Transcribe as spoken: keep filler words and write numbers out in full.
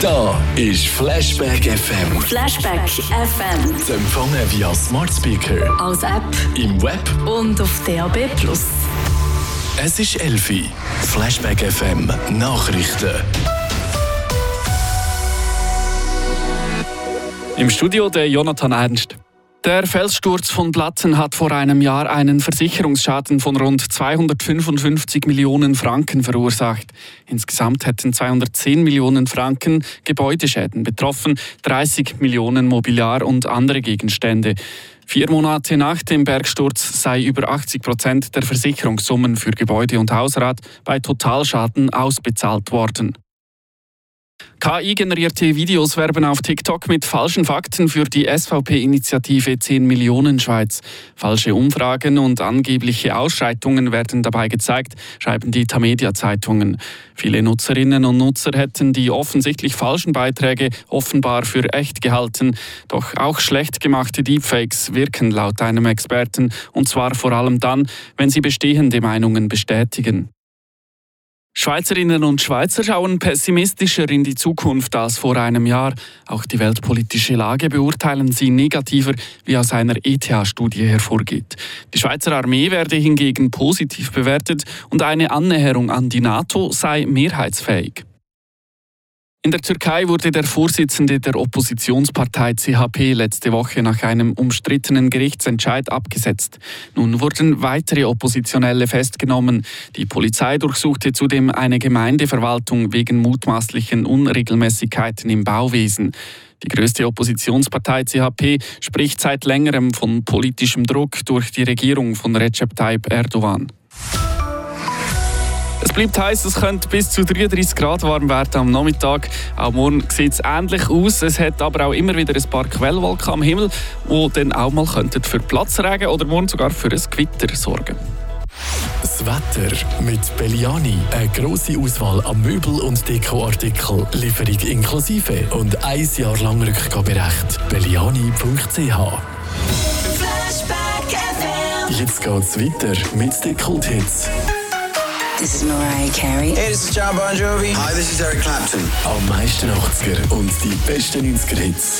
Da ist Flashback F M. Flashback F M. Zu empfangen via Smart Speaker, als App im Web und auf D A B plus. Es ist elf Uhr. Flashback F M Nachrichten. Im Studio der Jonathan Ernst. Der Felssturz von Blatten hat vor einem Jahr einen Versicherungsschaden von rund zweihundertfünfundfünfzig Millionen Franken verursacht. Insgesamt hätten zweihundertzehn Millionen Franken Gebäudeschäden betroffen, dreißig Millionen Mobiliar und andere Gegenstände. Vier Monate nach dem Bergsturz sei über achtzig Prozent der Versicherungssummen für Gebäude und Hausrat bei Totalschaden ausbezahlt worden. K I-generierte Videos werben auf TikTok mit falschen Fakten für die S V P-Initiative zehn Millionen Schweiz. Falsche Umfragen und angebliche Ausschreitungen werden dabei gezeigt, schreiben die Tamedia-Zeitungen. Viele Nutzerinnen und Nutzer hätten die offensichtlich falschen Beiträge offenbar für echt gehalten. Doch auch schlecht gemachte Deepfakes wirken laut einem Experten, und zwar vor allem dann, wenn sie bestehende Meinungen bestätigen. Schweizerinnen und Schweizer schauen pessimistischer in die Zukunft als vor einem Jahr. Auch die weltpolitische Lage beurteilen sie negativer, wie aus einer E T H-Studie hervorgeht. Die Schweizer Armee werde hingegen positiv bewertet und eine Annäherung an die NATO sei mehrheitsfähig. In der Türkei wurde der Vorsitzende der Oppositionspartei C H P letzte Woche nach einem umstrittenen Gerichtsentscheid abgesetzt. Nun wurden weitere Oppositionelle festgenommen. Die Polizei durchsuchte zudem eine Gemeindeverwaltung wegen mutmaßlichen Unregelmäßigkeiten im Bauwesen. Die größte Oppositionspartei C H P spricht seit längerem von politischem Druck durch die Regierung von Recep Tayyip Erdogan. Es bleibt heiß, es könnte bis zu dreiunddreissig Grad warm werden am Nachmittag. Auch morgen sieht es ähnlich aus. Es hat aber auch immer wieder ein paar Quellwolken am Himmel, die dann auch mal für Platzregen oder morgen sogar für ein Gewitter sorgen. Das Wetter mit Belliani. Eine grosse Auswahl an Möbel- und Dekoartikeln, Lieferung inklusive und ein Jahr lang Rückgaberecht. belliani punkt c h. Jetzt geht's weiter mit den Kulthits. This is Mariah Carey. Hey, this is John Bon Jovi. Hi, this is Eric Clapton. Am meisten achtziger und die besten neunziger Hits.